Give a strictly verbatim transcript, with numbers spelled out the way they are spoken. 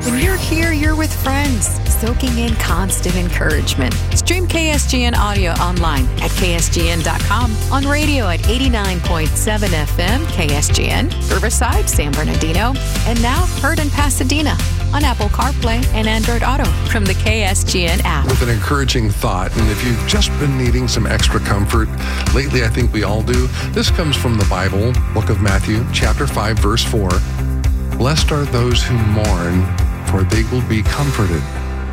When you're here, you're with friends, soaking in constant encouragement. Stream K S G N audio online at K S G N dot com, on radio at eighty-nine point seven F M K S G N, Riverside, San Bernardino, and now heard in Pasadena on Apple CarPlay and Android Auto from the K S G N app. With an encouraging thought, and if you've just been needing some extra comfort, lately I think we all do, this comes from the Bible, book of Matthew, chapter five, verse four. Blessed are those who mourn, for they will be comforted.